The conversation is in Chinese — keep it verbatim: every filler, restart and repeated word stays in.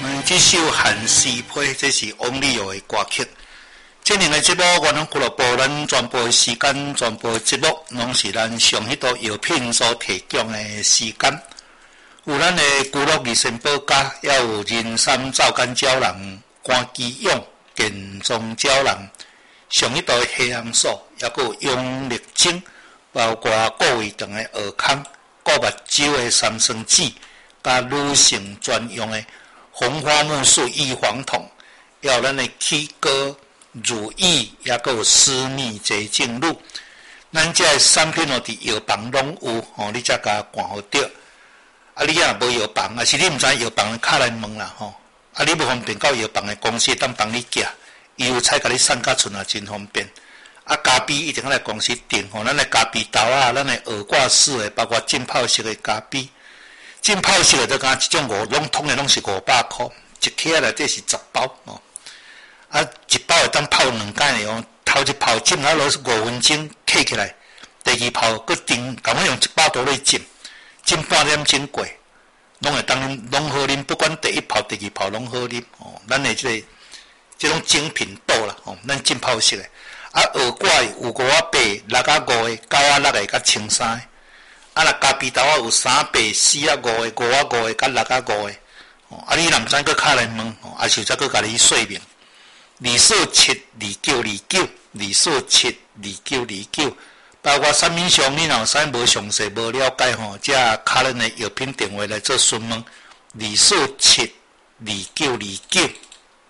嗯，这首《寒诗批》这是王力友的歌曲。这两个节目，我们俱乐部咱全部的时间、全部的节目，拢是咱上迄道药品所提供的时间。有咱的居乐二仙宝家，也有人参皂苷胶囊、关基用、健壮胶囊，上迄道的黑暗素，也佫有用力精，包括顾胃肠的尔康、顾目睭的三酸酯，甲女性专用的红花木素异黄酮，也有咱的起膏、乳液，也佫有私密洁净露。咱这产品哦，伫药房拢有哦，你才甲看好着。啊，你若无药房，啊是你毋知药房敲来问啦吼。啊，你无方便到药房的公司当帮你寄，伊有菜甲你送甲厝啊，真方便。啊，咖啡一定要来公司订吼，咱的咖啡豆啊，咱的耳挂式的，包括浸泡式的咖啡。浸泡式的，就讲一种五，拢统的拢是五百箍，一克内底是十包哦。啊，一包会当泡两间的哦。头一泡浸啊，落五分钟起起来，第二泡佫定，共我用一百度来浸，浸半点钟过，拢会当拢好啉，不管第一泡、第二泡拢好啉哦。咱的这个这种精品豆啦哦，咱浸泡式的。啊，耳挂有五啊八、六啊五的、九啊六的、甲青三的。啊，若咖啡豆啊有三八、四啊五的、五啊五的、甲六啊五的。哦，啊，你若毋知佫敲来问哦，啊是再佫甲你说明。二四七二九二九，二四七二九二九，包括产品上你若有啥无详细无了解吼，则敲咱的药品电话来做询问。二四七二九二九。